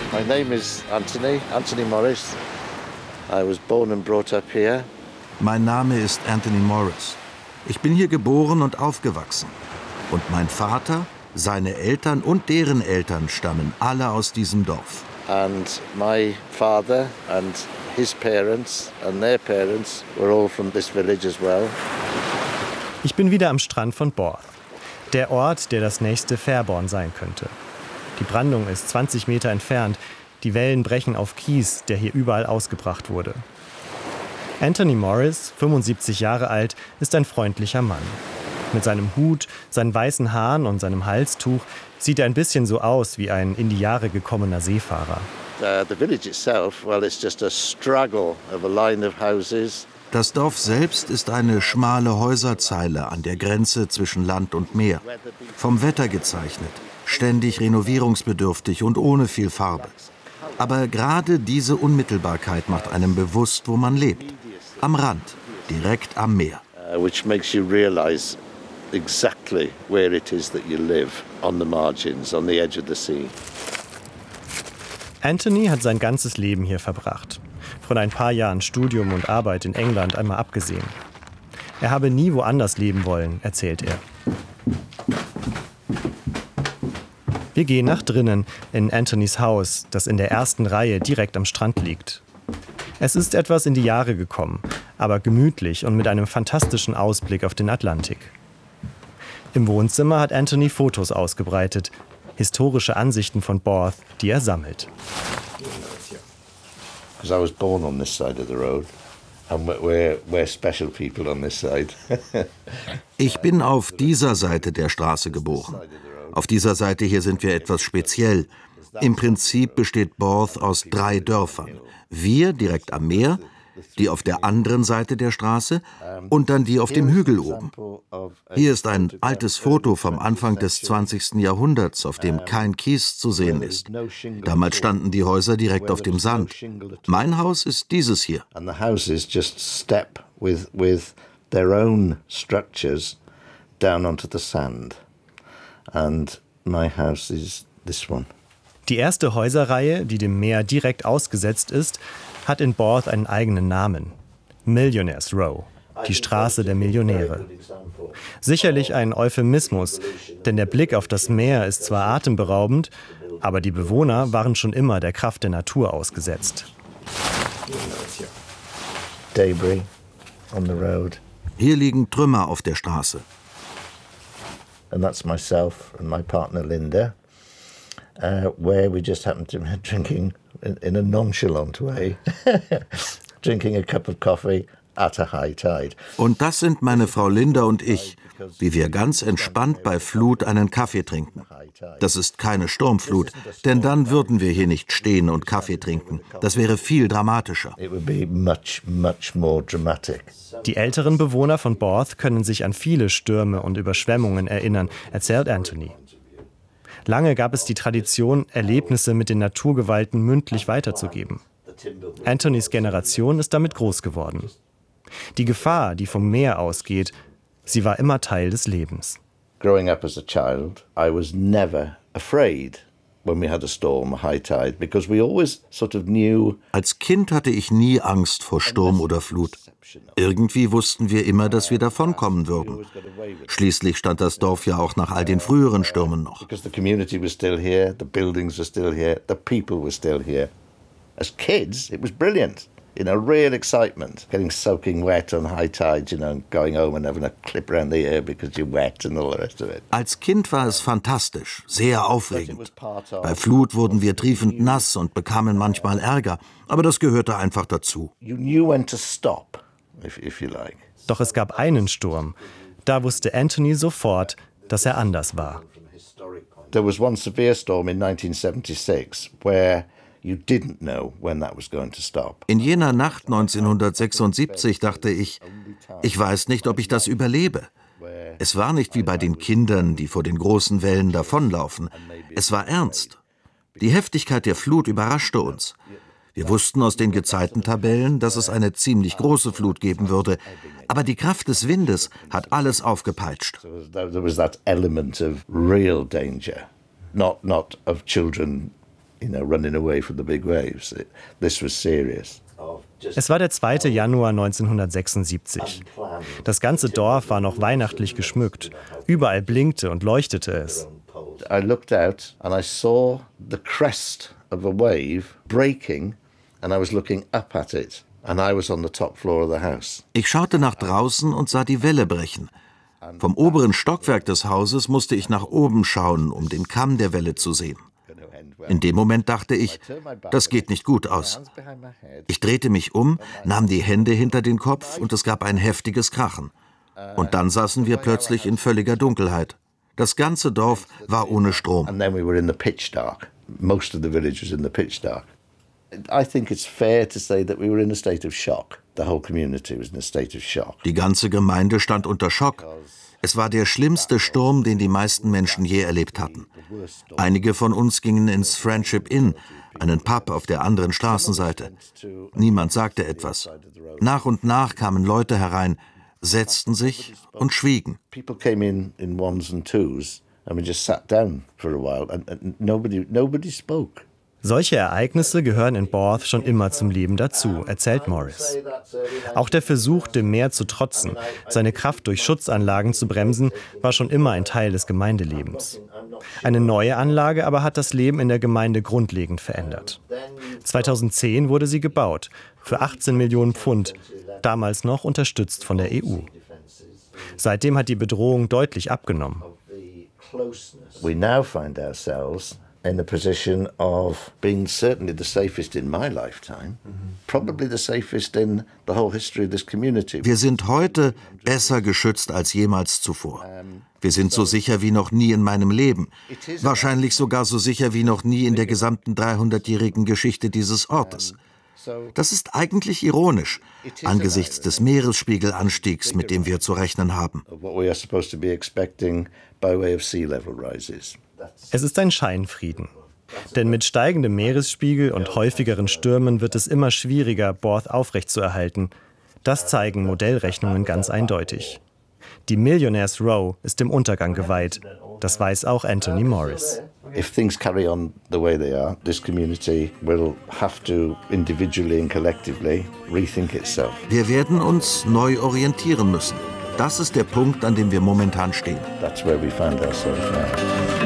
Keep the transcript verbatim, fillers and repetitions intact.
My name is Anthony, Anthony Morris. I was born and brought up here. Mein Name ist Anthony Morris. Ich bin hier geboren und aufgewachsen. Und mein Vater, seine Eltern und deren Eltern stammen alle aus diesem Dorf. And my father and his parents and their parents were all from this village as well. Ich bin wieder am Strand von Borth. Der Ort, der das nächste Fairborn sein könnte. Die Brandung ist zwanzig Meter entfernt. Die Wellen brechen auf Kies, der hier überall ausgebracht wurde. Anthony Morris, fünfundsiebzig Jahre alt, ist ein freundlicher Mann. Mit seinem Hut, seinen weißen Haaren und seinem Halstuch sieht er ein bisschen so aus wie ein in die Jahre gekommener Seefahrer. Uh, the village itself, well, it's just a struggle of a line of houses. Das Dorf selbst ist eine schmale Häuserzeile an der Grenze zwischen Land und Meer. Vom Wetter gezeichnet, ständig renovierungsbedürftig und ohne viel Farbe. Aber gerade diese Unmittelbarkeit macht einem bewusst, wo man lebt. Am Rand, direkt am Meer. Uh, which makes you realize exactly where it is that you live, on the margins, on the edge of the sea. Anthony hat sein ganzes Leben hier verbracht. Von ein paar Jahren Studium und Arbeit in England einmal abgesehen. Er habe nie woanders leben wollen, erzählt er. Wir gehen nach drinnen in Anthonys Haus, das in der ersten Reihe direkt am Strand liegt. Es ist etwas in die Jahre gekommen, aber gemütlich und mit einem fantastischen Ausblick auf den Atlantik. Im Wohnzimmer hat Anthony Fotos ausgebreitet, historische Ansichten von Borth, die er sammelt. Because I was born on this side of the road, and we're, we're special people on this side. Ich bin auf dieser Seite der Straße geboren. Auf dieser Seite hier sind wir etwas speziell. Im Prinzip besteht Borth aus drei Dörfern. Wir direkt am Meer, die auf der anderen Seite der Straße und dann die auf dem Hügel oben. Hier ist ein altes Foto vom Anfang des zwanzigsten Jahrhunderts, auf dem kein Kies zu sehen ist. Damals standen die Häuser direkt auf dem Sand. Mein Haus ist dieses hier. And the houses just step with, with their own structures down onto the sand. And my house is this one. Die erste Häuserreihe, die dem Meer direkt ausgesetzt ist, hat in Borth einen eigenen Namen. Millionaires Row, die Straße der Millionäre. Sicherlich ein Euphemismus, denn der Blick auf das Meer ist zwar atemberaubend, aber die Bewohner waren schon immer der Kraft der Natur ausgesetzt. Debris on the road. Hier liegen Trümmer auf der Straße. And that's myself and my partner Linda, uh, where we just happened to be drinking in, in a nonchalant way, drinking a cup of coffee at a high tide. Und das sind meine Frau Linda und ich, wie wir ganz entspannt bei Flut einen Kaffee trinken. Das ist keine Sturmflut, denn dann würden wir hier nicht stehen und Kaffee trinken. Das wäre viel dramatischer. It would be much, much more dramatic. Die älteren Bewohner von Borth können sich an viele Stürme und Überschwemmungen erinnern, erzählt Anthony. Lange gab es die Tradition, Erlebnisse mit den Naturgewalten mündlich weiterzugeben. Anthonys Generation ist damit groß geworden. Die Gefahr, die vom Meer ausgeht, sie war immer Teil des Lebens. Growing up as a child, I was never afraid when we had a storm, a high tide, because we always sort of knew. Als Kind hatte ich nie Angst vor Sturm oder Flut. Irgendwie wussten wir immer, dass wir davonkommen würden. Schließlich stand das Dorf ja auch nach all den früheren Stürmen noch. Because the community was still here, the buildings were still here, the people were still here. As kids, it was brilliant. You know, real excitement. Getting soaking wet on high tide, you know, going home and having a clip around the ear because you're wet and all the rest of it. Als Kind war es fantastisch, sehr aufregend. Bei Flut wurden wir triefend nass und bekamen manchmal Ärger, aber das gehörte einfach dazu. You knew when to stop, if, if you like. Doch es gab einen Sturm. Da wusste Anthony sofort, dass er anders war. There was one severe storm in nineteen seventy-six where you didn't know when that was going to stop. In jener Nacht neunzehnhundertsechsundsiebzig dachte ich, ich weiß nicht, ob ich das überlebe. Es war nicht wie bei den Kindern, die vor den großen Wellen davonlaufen. Es war ernst. Die Heftigkeit der Flut überraschte uns. Wir wussten aus den Gezeitentabellen, dass es eine ziemlich große Flut geben würde. Aber die Kraft des Windes hat alles aufgepeitscht. So there was that element of real danger, not, not of children you know, running away from the big waves. It, this was serious. Es war der zweite Januar neunzehnhundertsechsundsiebzig. Das ganze Dorf war noch weihnachtlich geschmückt. Überall blinkte und leuchtete es. I looked out and I saw the crest of a wave breaking and I was looking up at it and I was on the top floor of the house. Ich schaute nach draußen und sah die Welle brechen. Vom oberen Stockwerk des Hauses musste ich nach oben schauen, um den Kamm der Welle zu sehen. In dem Moment dachte ich, das geht nicht gut aus. Ich drehte mich um, nahm die Hände hinter den Kopf und es gab ein heftiges Krachen. Und dann saßen wir plötzlich in völliger Dunkelheit. Das ganze Dorf war ohne Strom. And then we were in the pitch dark. Most of the village was in the pitch dark. I think it's fair to say that we were in a state of shock. The whole community was in a state of shock. Die ganze Gemeinde stand unter Schock. Es war der schlimmste Sturm, den die meisten Menschen je erlebt hatten. Einige von uns gingen ins Friendship Inn, einen Pub auf der anderen Straßenseite. Niemand sagte etwas. Nach und nach kamen Leute herein, setzten sich und schwiegen. People came in in ones and twos and we just sat down for a while and, and nobody nobody spoke. Solche Ereignisse gehören in Borth schon immer zum Leben dazu, erzählt Morris. Auch der Versuch, dem Meer zu trotzen, seine Kraft durch Schutzanlagen zu bremsen, war schon immer ein Teil des Gemeindelebens. Eine neue Anlage aber hat das Leben in der Gemeinde grundlegend verändert. zweitausendzehn wurde sie gebaut, für achtzehn Millionen Pfund, damals noch unterstützt von der E U. Seitdem hat die Bedrohung deutlich abgenommen. We now find ourselves in a position of being certainly the safest in my lifetime, probably the safest in the whole history of this community. Wir sind heute besser geschützt als jemals zuvor. Wir sind so sicher wie noch nie in meinem Leben. Wahrscheinlich sogar so sicher wie noch nie in der gesamten dreihundertjährigen Geschichte dieses Ortes. Das ist eigentlich ironisch, angesichts des Meeresspiegelanstiegs, mit dem wir zu rechnen haben. Es ist ein Scheinfrieden. Denn mit steigendem Meeresspiegel und häufigeren Stürmen wird es immer schwieriger, Borth aufrechtzuerhalten. Das zeigen Modellrechnungen ganz eindeutig. Die Millionaires Row ist dem Untergang geweiht. Das weiß auch Anthony Morris. If things carry on the way they are, this community will have to individually and collectively rethink itself. Wir werden uns neu orientieren müssen. Das ist der Punkt, an dem wir momentan stehen. That's where we find ourselves now.